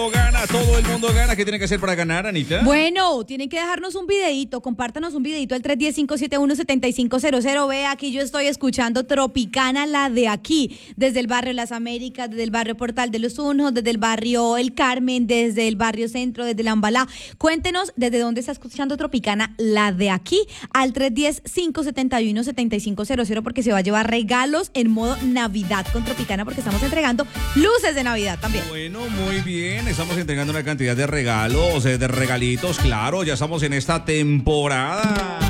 Gana, todo el mundo gana. ¿Qué tiene que hacer para ganar, Anita? Bueno, tienen que dejarnos un videito, compártanos un videito al 310-571-7500. Ve, aquí yo estoy escuchando Tropicana, la de aquí, desde el barrio Las Américas, desde el barrio Portal de los Unjos, desde el barrio El Carmen, desde el barrio Centro, desde la Ambalá. Cuéntenos desde dónde está escuchando Tropicana, la de aquí, al 310-571-7500, porque se va a llevar regalos en modo Navidad con Tropicana, porque estamos entregando luces de Navidad también. Bueno, muy bien. Estamos entregando una cantidad de regalos, de regalitos, claro. Ya estamos en esta temporada.